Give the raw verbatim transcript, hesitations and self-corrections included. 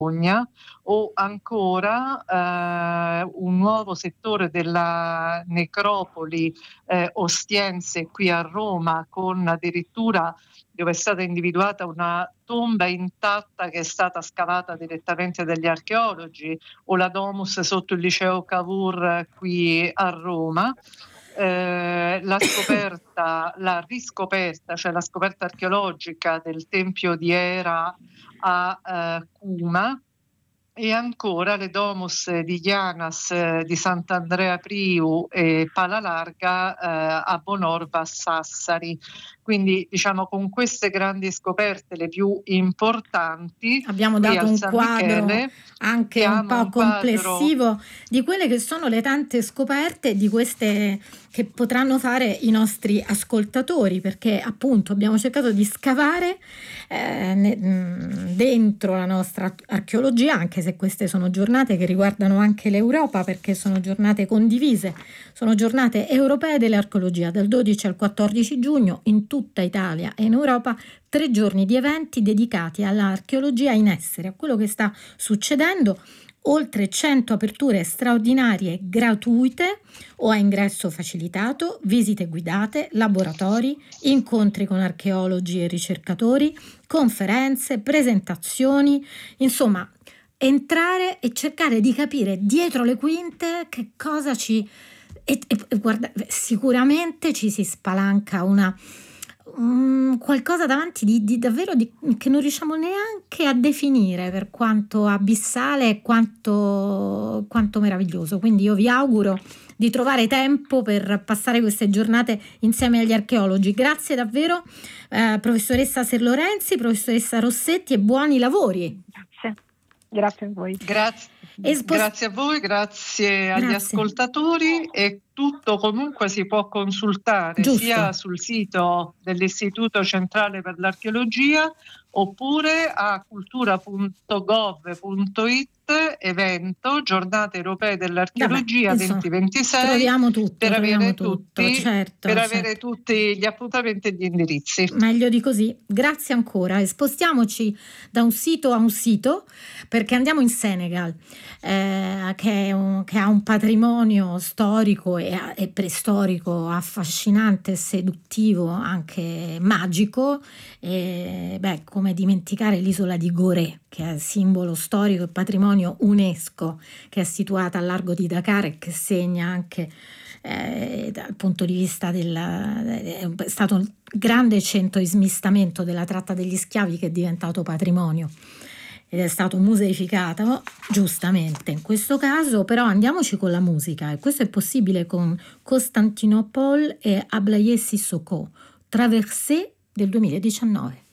o ancora eh, un nuovo settore della necropoli eh, Ostiense qui a Roma, con addirittura dove è stata individuata una tomba intatta che è stata scavata direttamente dagli archeologi, o la Domus sotto il liceo Cavour qui a Roma. Eh, la scoperta, la riscoperta, cioè la scoperta archeologica del tempio di Era a eh, Cuma, e ancora le domus di Janas, eh, di Sant'Andrea Priu e Pala Larga eh, a Bonorva a Sassari. Quindi diciamo con queste grandi scoperte, le più importanti, abbiamo qui dato al un San quadro Michele anche un diamo po' un quadro. complessivo di quelle che sono le tante scoperte di queste che potranno fare i nostri ascoltatori, perché appunto abbiamo cercato di scavare eh, ne, dentro la nostra archeologia, anche se queste sono giornate che riguardano anche l'Europa, perché sono giornate condivise, sono giornate europee dell'archeologia, dal dodici al quattordici giugno in tutta Italia e in Europa. Tre giorni di eventi dedicati all'archeologia in essere, a quello che sta succedendo, oltre cento aperture straordinarie gratuite o a ingresso facilitato, visite guidate, laboratori, incontri con archeologi e ricercatori, conferenze, presentazioni, insomma, entrare e cercare di capire dietro le quinte che cosa ci... E, e guarda, sicuramente ci si spalanca una... Um, qualcosa davanti di, di davvero di, che non riusciamo neanche a definire, per quanto abissale e quanto, quanto meraviglioso. Quindi io vi auguro di trovare tempo per passare queste giornate insieme agli archeologi. Grazie davvero eh, professoressa Serlorenzi, professoressa Rossetti, e buoni lavori. Grazie, grazie a voi. Grazie. Spost- grazie a voi, grazie agli grazie. ascoltatori, e tutto comunque si può consultare Giusto. sia sul sito dell'Istituto Centrale per l'Archeologia oppure a cultura punto gov punto it, evento Giornate Europee dell'Archeologia duemilaventisei, troviamo tutto, per troviamo avere tutto, tutti certo, per certo. avere tutti gli appuntamenti e gli indirizzi. Meglio di così. Grazie ancora, e spostiamoci da un sito a un sito, perché andiamo in Senegal, eh, che, è un, che ha un patrimonio storico e, e preistorico affascinante, seduttivo, anche magico. E, beh, come dimenticare l'isola di Gorée, che è simbolo storico e patrimonio UNESCO, che è situata al largo di Dakar e che segna anche eh, dal punto di vista del è stato un grande centro di smistamento della tratta degli schiavi, che è diventato patrimonio ed è stato museificato giustamente in questo caso. Però andiamoci con la musica, e questo è possibile con Constantinopole e Ablaye Sissoko, Traversée del duemiladiciannove.